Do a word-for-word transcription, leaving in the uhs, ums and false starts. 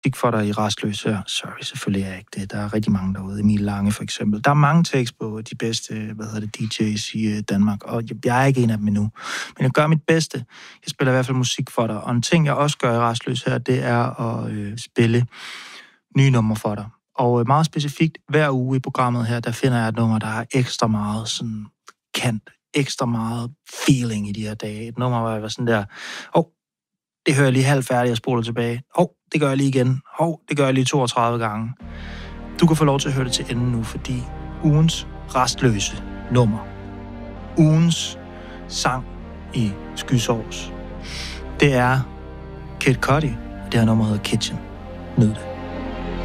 musik for dig i Rastløs her. Sorry, selvfølgelig er jeg ikke det. Der er rigtig mange derude. Emil Lange for eksempel. Der er mange takes på de bedste, hvad hedder det, D J's i Danmark, og jeg er ikke en af dem endnu. Men jeg gør mit bedste. Jeg spiller i hvert fald musik for dig. Og en ting, jeg også gør i Rastløs her, det er at øh, spille nye numre for dig. Og øh, meget specifikt, hver uge i programmet her, der finder jeg et nummer, der har ekstra meget sådan kant, ekstra meget feeling i de her dage. Et nummer, hvor jeg var sådan der, åh, oh, det hører jeg lige halvt færdigt og spoler tilbage. Åh, oh, det gør jeg lige igen. Åh, oh, det gør jeg lige toogtredive gange. Du kan få lov til at høre det til enden nu, fordi ugens Rastløse nummer, ugens sang i Skysovs, det er Kid Cudi, og det her nummer hedder Kitchen. Nyd det.